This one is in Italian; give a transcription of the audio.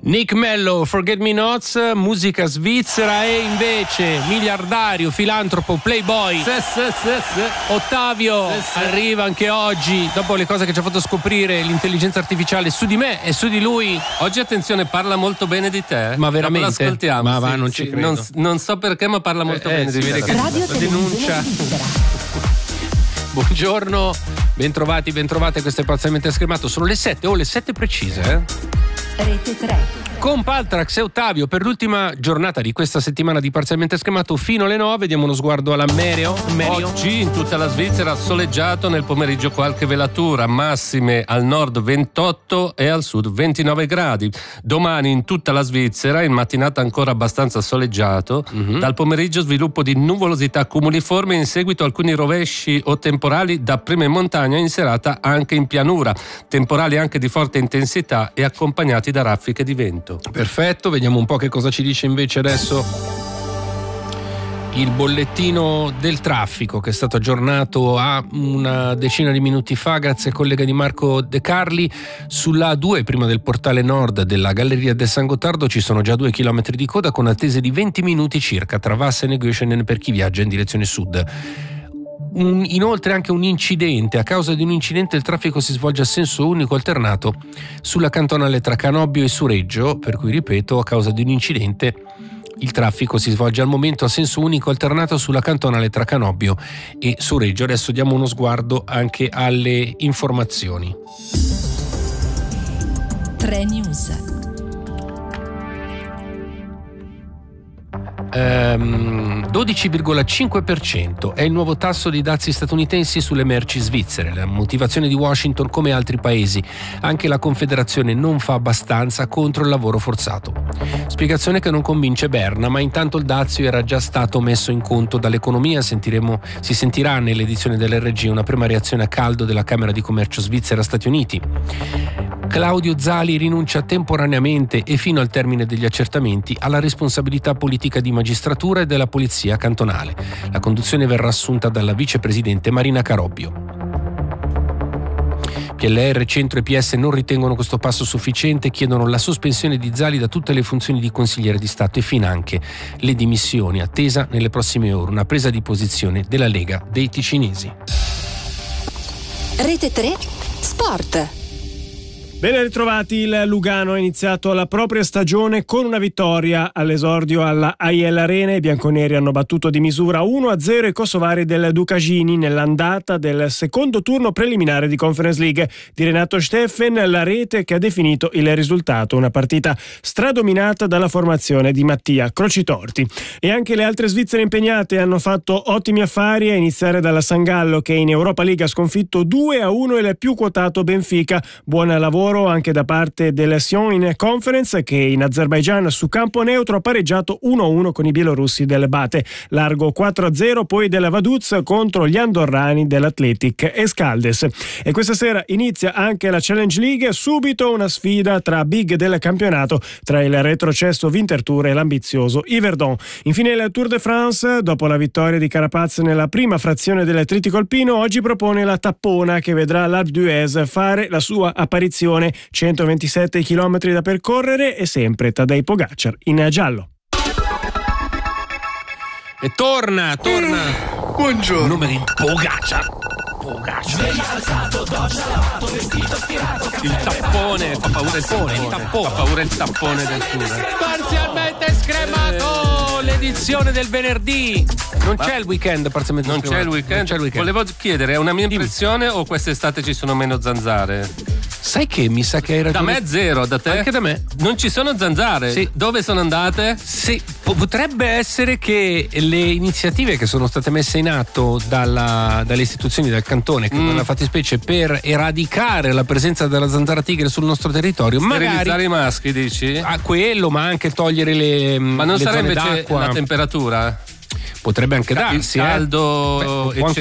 Nick Mello, Forget Me Nots, musica svizzera. E invece miliardario, filantropo, playboy Ottavio arriva anche oggi, dopo le cose che ci ha fatto scoprire l'intelligenza artificiale su di me e su di lui. Oggi attenzione, parla molto bene di te. Ma veramente? Dopo l'ascoltiamo. Ma va, non ci credo. Non so perché, ma parla molto bene di te. Che Radio la denuncia. Buongiorno, bentrovate, questo è Parzialmente Schermato. Sono le 7, le 7 precise, Rete 3. Con Paltrax e Ottavio per l'ultima giornata di questa settimana di Parzialmente Schermato fino alle 9. Diamo uno sguardo alla Mereo. Oggi in tutta la Svizzera soleggiato, nel pomeriggio qualche velatura, massime al nord 28 e al sud 29 gradi. Domani in tutta la Svizzera in mattinata ancora abbastanza soleggiato, dal pomeriggio sviluppo di nuvolosità cumuliforme, in seguito alcuni rovesci o temporali dapprima in montagna, in serata anche in pianura, temporali anche di forte intensità e accompagnati da raffiche di vento. Perfetto, vediamo un po' che cosa ci dice invece adesso il bollettino del traffico, che è stato aggiornato a una decina di minuti fa grazie al collega di Marco De Carli. Sulla A2, prima del portale nord della Galleria del San Gottardo, ci sono già 2 chilometri di coda con attese di 20 minuti circa tra Vassen e Göschenen per chi viaggia in direzione sud. Inoltre anche un incidente. A causa di un incidente il traffico si svolge a senso unico alternato sulla cantonale tra Canobbio e Sureggio, per cui ripeto, a causa di un incidente il traffico si svolge al momento a senso unico alternato sulla cantonale tra Canobbio e Sureggio. Adesso diamo uno sguardo anche alle informazioni. 3 News. 12,5% è il nuovo tasso di dazi statunitensi sulle merci svizzere. La motivazione di Washington, come altri paesi, anche la Confederazione non fa abbastanza contro il lavoro forzato. Spiegazione che non convince Berna, ma intanto il dazio era già stato messo in conto dall'economia. Si sentirà nell'edizione dell'RG una prima reazione a caldo della Camera di Commercio Svizzera-Stati Uniti. Claudio Zali rinuncia temporaneamente e fino al termine degli accertamenti alla responsabilità politica di magistratura e della polizia cantonale. La conduzione verrà assunta dalla vicepresidente Marina Carobbio. PLR, Centro e PS non ritengono questo passo sufficiente e chiedono la sospensione di Zali da tutte le funzioni di consigliere di Stato e finanche le dimissioni, attesa nelle prossime ore una presa di posizione della Lega dei Ticinesi. Rete 3 Sport. Ben ritrovati, il Lugano ha iniziato la propria stagione con una vittoria all'esordio alla AIL Arena. I bianconeri hanno battuto di misura 1-0 i kosovari del Ducagini nell'andata del secondo turno preliminare di Conference League. Di Renato Steffen la rete che ha definito il risultato, una partita stradominata dalla formazione di Mattia Crocitorti. E anche le altre svizzere impegnate hanno fatto ottimi affari, a iniziare dalla San Gallo che in Europa League ha sconfitto 2-1 il più quotato Benfica. Buon lavoro anche da parte del Sion in Conference, che in Azerbaigian su campo neutro ha pareggiato 1-1 con i bielorussi del Bate. Largo 4-0 poi della Vaduz contro gli andorrani dell'Athletic Escaldes. E questa sera inizia anche la Challenge League, subito una sfida tra big del campionato, tra il retrocesso Winterthur e l'ambizioso Yverdon. Infine il Tour de France, dopo la vittoria di Carapaz nella prima frazione del Tritico Alpino, oggi propone la tappona che vedrà l'Alpe d'Huez fare la sua apparizione. 127 km da percorrere e sempre Tadej Pogacar in giallo. E torna. Buongiorno. Numeri Pogacar. Il tappone, fa paura il tappone. Fa paura il tappone del Tour. Parzialmente Scremato, l'edizione del venerdì. Non c'è il weekend, parzialmente Non c'è il weekend. Volevo chiedere, è una mia impressione o quest'estate ci sono meno zanzare? Sai che mi sa che hai ragione. Da me zero, da te? Anche da me. Non ci sono zanzare? Sì. Dove sono andate? Sì, potrebbe essere che le iniziative che sono state messe in atto dalle istituzioni del cantone, che nella fattispecie per eradicare la presenza della zanzara tigre sul nostro territorio, Sterilizzare magari i maschi, dici? a quello, ma anche togliere le Ma non le sarà zone invece d'acqua. la temperatura? Potrebbe anche darsi, il caldo può anche